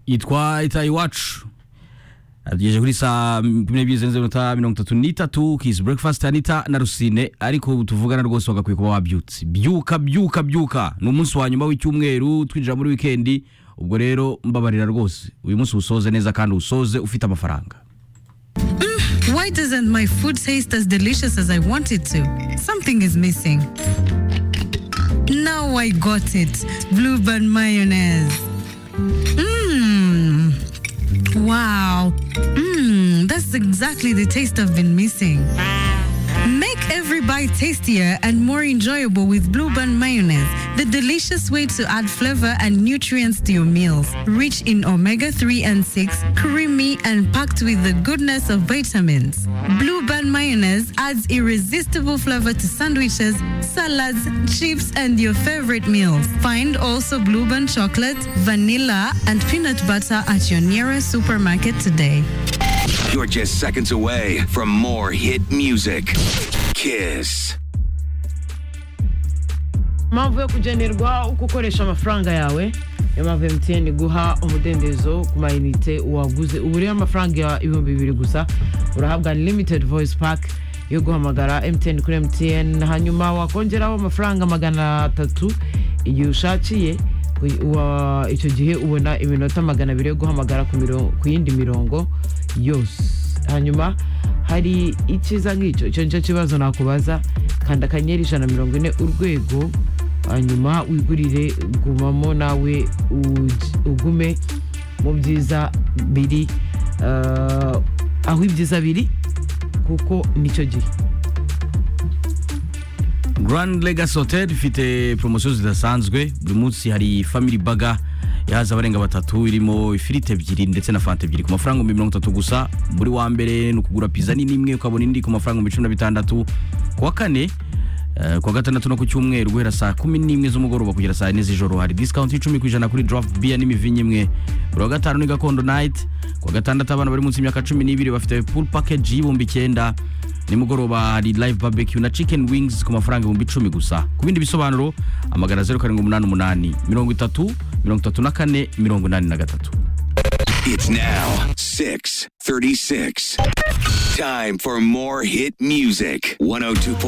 yitwa Iwacu agejeje kuri saa 12:33 Kiss Breakfast Anita na Rusine ariko tuvugana rwose bagakwiye kuba wabyutse byuka ni umunsi wa nyuma w'icyumweru twinjira muri weekend ubwo rero mbabarira rwose uyu munsi usoze neza kandi usoze ufite amafaranga. Why doesn't my food taste as delicious as I want it to? Something is missing. Now I got it. Blueband mayonnaise. Wow. That's exactly the taste I've been missing. Make every bite tastier and more enjoyable with Blueband mayonnaise, the delicious way to add flavor and nutrients to your meals. Rich in omega-3 and 6, creamy and packed with the goodness of vitamins. Blueband mayonnaise adds irresistible flavor to sandwiches, salads, chips, and your favorite meals. Find also Blueband chocolate, vanilla, and peanut butter at your nearest supermarket today. You're just seconds away from more hit music. Kiss. Mpamvu yo kugenerwa uko ukoresha amafaranga yawe mpamvu MTN guha umudendezo ku mayinite waguze ubu rero amafaranga ya 2,000 gusa urahabwa unlimited voice pack yo guhamagara MTN kuri MTN hanyuma wakongeraho amafaranga 300 igihe ushakiye icyo gihe ubona iminota 200 yo guhamagara ku yindi mirongo yose. Hanyuma hari ikiza nk'icyo icyo kibazo nakubaza kanda kanyenyeri 140 urwego hanyuma wigurire gumamo nawe ugume mu byiza biri aho ibyiza biri kuko nicyo gihe. Grand Legacy Hotel ifite promotion zidasanzwe buri munsi hari family burger yaza abarenga batatu irimo ifirite ebyiri ndetse na fanta ebyiri ku mafaranga 30 gusa. Buri wa mbere no kugura pizza nini imwe ukabona indi ku mafaranga 16. Kwa kane kwa gatandatu no ku cyumweru guhera saa 11 z'umugoroba kugera saa 4 z'ijoro hari discount 10% kuri draft beer n'imivinyo imwe. Buri gatanu ni gakondo night. Kwa gatandatu abana bari munsi y'imyaka 12 bafite full package y'ibihumbi 9. Nimugoroba hari live barbecue na chicken wings ku mafaranga 10 gusa. Ku bindi bisobanuro amagana 0788 30 34 83. It's now 6:36. Time for more hit music. 102.